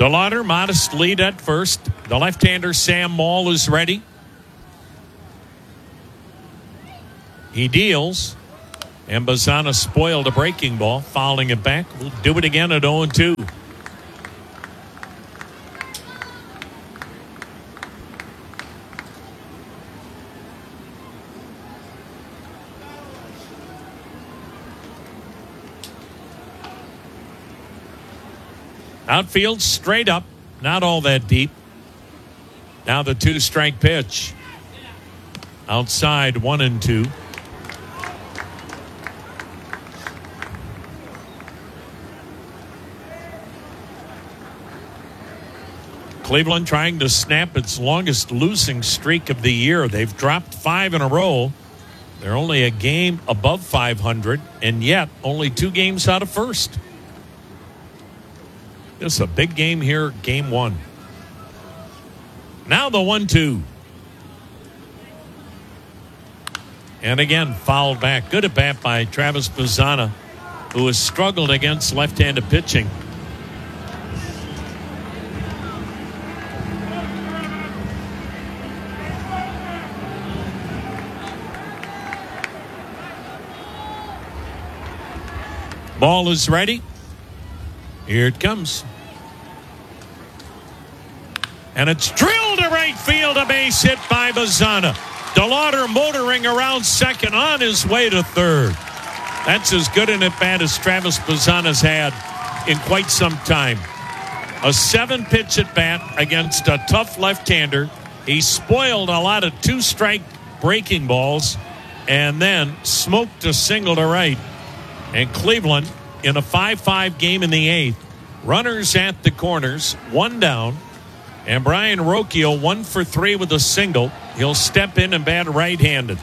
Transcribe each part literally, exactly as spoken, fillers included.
DeLauder, modest lead at first. The left-hander, Sam Moll, is ready. He deals. And Bazzana spoiled a breaking ball, fouling it back. We'll do it again at oh and two. Outfield straight up, not all that deep. Now the two-strike pitch. Outside, one and two. Cleveland trying to snap its longest losing streak of the year. They've dropped five in a row. They're only a game above five hundred, and yet only two games out of first. This is a big game here, game one. Now the one two. And again, fouled back. Good at bat by Travis Bazzana, who has struggled against left-handed pitching. Ball is ready. Here it comes. And it's drilled to right field, a base hit by Bazzana. DeLauder motoring around second, on his way to third. That's as good an at-bat as Travis Bazzana's had in quite some time. A seven-pitch at-bat against a tough left-hander. He spoiled a lot of two-strike breaking balls and then smoked a single to right. And Cleveland, in a five five game in the eighth, runners at the corners, one down. And Brian Rocchio, one for three with a single. He'll step in and bat right-handed.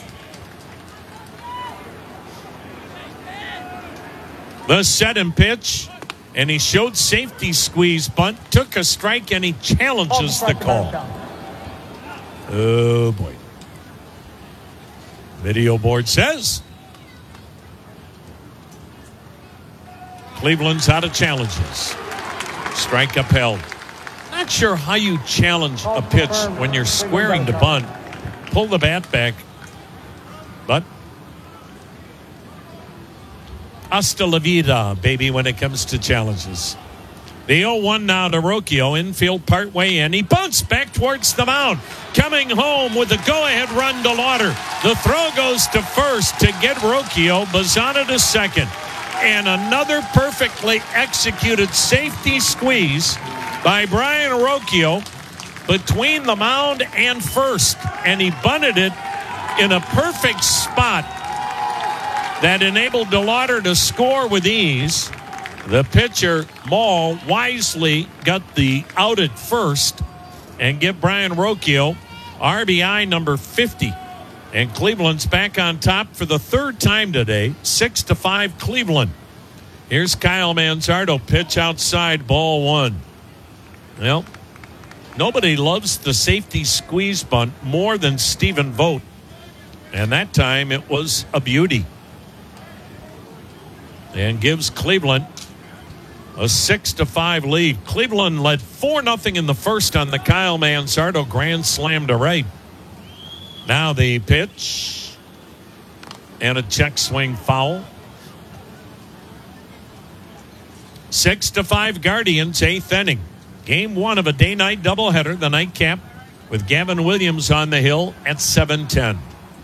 The set and pitch. And he showed safety squeeze bunt, took a strike, and he challenges the call. Oh, boy. Video board says Cleveland's out of challenges. Strike upheld. Not sure how you challenge a pitch when you're squaring to bunt. Pull the bat back. But hasta la vida, baby, when it comes to challenges. The oh one now to Rocchio. Infield partway in. He bunts back towards the mound. Coming home with the go-ahead run to Lauder. The throw goes to first to get Rocchio. Bazzana to second. And another perfectly executed safety squeeze by Brian Rocchio between the mound and first. And he bunted it in a perfect spot that enabled DeLauder to score with ease. The pitcher, Moll, wisely got the out at first and give Brian Rocchio R B I number fifty. And Cleveland's back on top for the third time today, six to five Cleveland. Here's Kyle Manzardo, pitch outside, ball one. Well, nobody loves the safety squeeze bunt more than Stephen Vogt. And that time it was a beauty. And gives Cleveland a six to five lead. Cleveland led four nothing in the first on the Kyle Manzardo grand slam to right. Now the pitch. And a check swing foul. Six to five Guardians, eighth inning. Game one of a day-night doubleheader, the nightcap, with Gavin Williams on the hill at seven ten.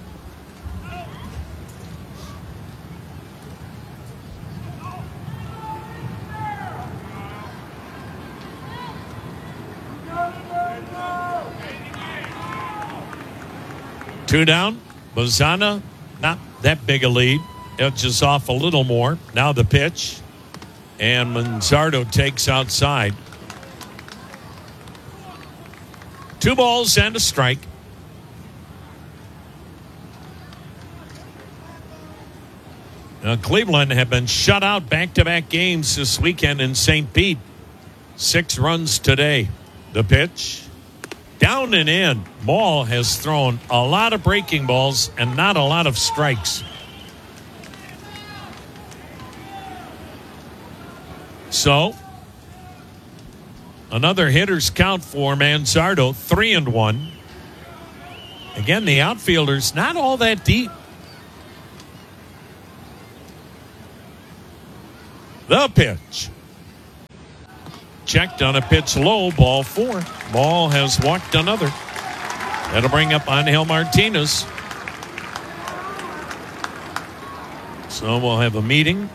Two down. Bazzana, not that big a lead. Edges off a little more. Now the pitch. And Manzardo takes outside. Two balls and a strike. Now, Cleveland have been shut out back-to-back games this weekend in Saint Pete. Six runs today. The pitch. Down and in. Moll has thrown a lot of breaking balls and not a lot of strikes. So, Another hitter's count for Manzardo, three and one. Again, the outfielders not all that deep. The pitch. Checked on a pitch low, ball four. Ball has walked another. That'll bring up Angel Martinez. So we'll have a meeting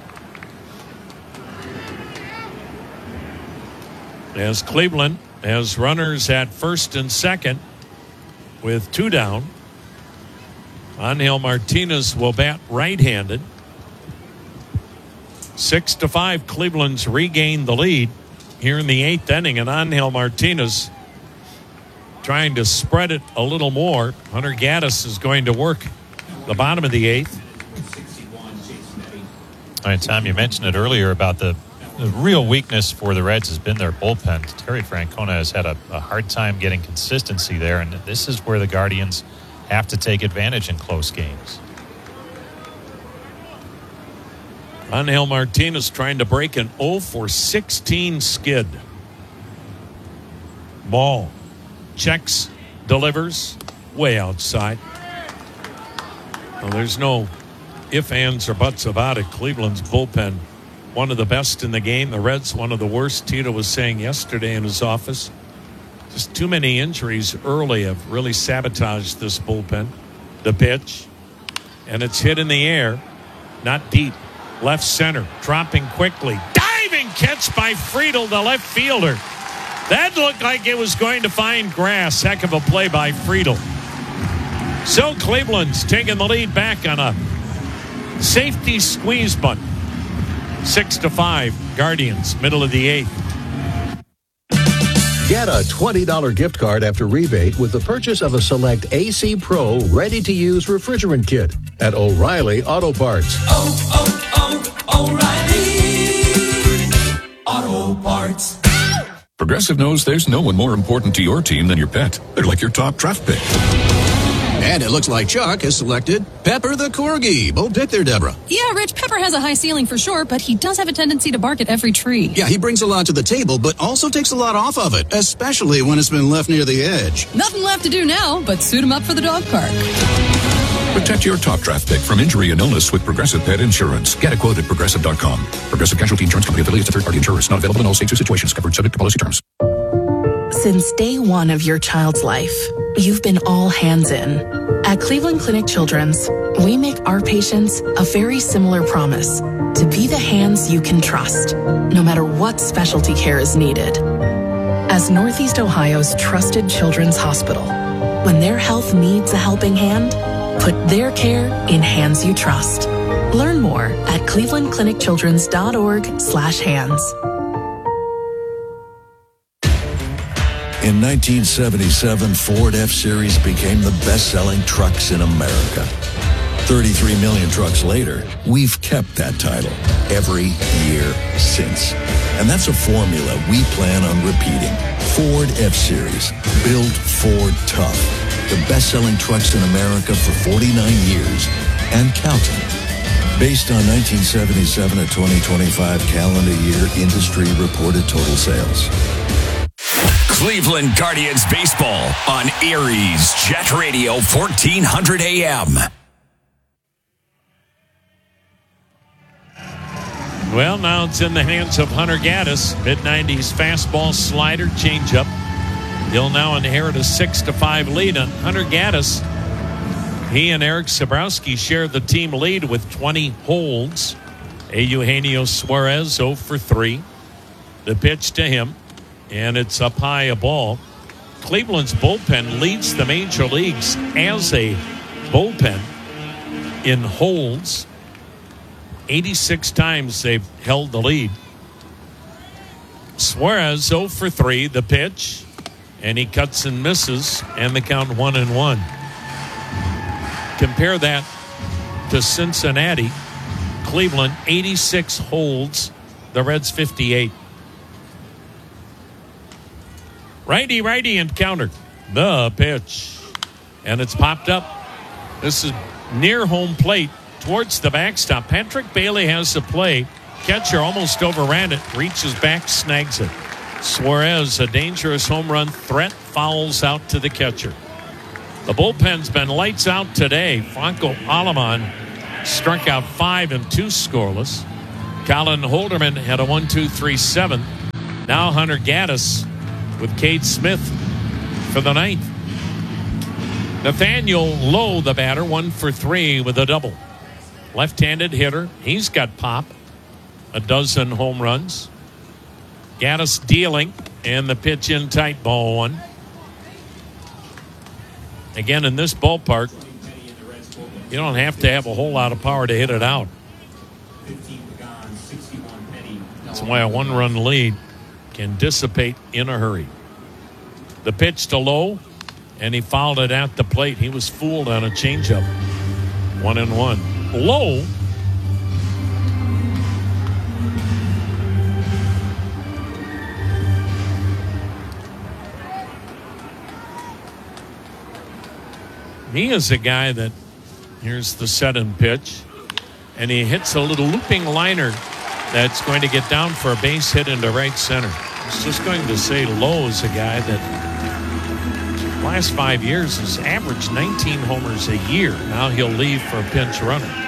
as Cleveland has runners at first and second with two down. Angel Martinez will bat right-handed. Six to five, Cleveland's regained the lead here in the eighth inning, and Angel Martinez trying to spread it a little more. Hunter Gaddis is going to work the bottom of the eighth. All right, Tom, you mentioned it earlier about the, the real weakness for the Reds has been their bullpen. Terry Francona has had a, a hard time getting consistency there, and this is where the Guardians have to take advantage in close games. Angel Martinez trying to break an oh for sixteen skid. Ball. Checks, delivers, way outside. Well, there's no ifs, ands, or buts about it. Cleveland's bullpen, one of the best in the game. The Reds, one of the worst. Tito was saying yesterday in his office. Just too many injuries early have really sabotaged this bullpen. The pitch, and it's hit in the air, not deep. Left center, dropping quickly. Diving catch by Friedl, the left fielder. That looked like it was going to find grass. Heck of a play by Friedl. So Cleveland's taking the lead back on a safety squeeze bunt. Six to five, Guardians, middle of the eighth. Get a twenty dollars gift card after rebate with the purchase of a select A C Pro ready-to-use refrigerant kit at O'Reilly Auto Parts. Oh, oh, oh, O'Reilly Auto Parts. Progressive knows there's no one more important to your team than your pet. They're like your top draft pick. And it looks like Chuck has selected Pepper the Corgi. Bold pick there, Deborah. Yeah, Rich, Pepper has a high ceiling for sure, but he does have a tendency to bark at every tree. Yeah, he brings a lot to the table, but also takes a lot off of it, especially when it's been left near the edge. Nothing left to do now but suit him up for the dog park. Protect your top draft pick from injury and illness with Progressive Pet Insurance. Get a quote at Progressive dot com. Progressive Casualty Insurance Company affiliates to third-party insurers. Not available in all states or situations. Covered subject to policy terms. Since day one of your child's life, you've been all hands in. At Cleveland Clinic Children's, we make our patients a very similar promise to be the hands you can trust, no matter what specialty care is needed. As Northeast Ohio's trusted children's hospital, when their health needs a helping hand, put their care in hands you trust. Learn more at cleveland clinic children's dot org slash hands. In nineteen seventy-seven, Ford F-Series became the best-selling trucks in America. thirty-three million trucks later, we've kept that title every year since. And that's a formula we plan on repeating. Ford F-Series, built Ford tough. The best-selling trucks in America for forty-nine years and counting. Based on nineteen seventy-seven to twenty twenty-five calendar year industry reported total sales. Cleveland Guardians baseball on Erie's Jet Radio fourteen hundred A M. Well, now it's in the hands of Hunter Gaddis. mid nineties fastball, slider, changeup. He'll now inherit a six to five lead on Hunter Gaddis. He and Eric Sabrowski share the team lead with twenty holds. Eugenio Suarez oh for three. The pitch to him, and it's up high a ball. Cleveland's bullpen leads the major leagues as a bullpen in holds. eighty-six times they've held the lead. Suarez oh for three, the pitch, and he cuts and misses, and the count one and one. Compare that to Cincinnati. Cleveland, eighty-six holds, the Reds fifty-eight. Righty, righty, and counter. The pitch. And it's popped up. This is near home plate towards the backstop. Patrick Bailey has the play. Catcher almost overran it. Reaches back, snags it. Suarez, a dangerous home run threat, fouls out to the catcher. The bullpen's been lights out today. Franco Aleman struck out five and two scoreless. Colin Holderman had a one two three seventh. Now Hunter Gaddis with Cade Smith for the ninth. Nathaniel Lowe, the batter, one for three with a double. Left-handed hitter. He's got pop. A dozen home runs. Gaddis dealing, and the pitch in tight, ball one. Again, in this ballpark, you don't have to have a whole lot of power to hit it out. That's why a one-run lead can dissipate in a hurry. The pitch to Lowe, and he fouled it at the plate. He was fooled on a changeup. One and one. Lowe he is a guy that, here's the set and pitch, and he hits a little looping liner that's going to get down for a base hit into right center. I was just going to say Lowe is a guy that last five years has averaged nineteen homers a year. Now he'll leave for a pinch runner.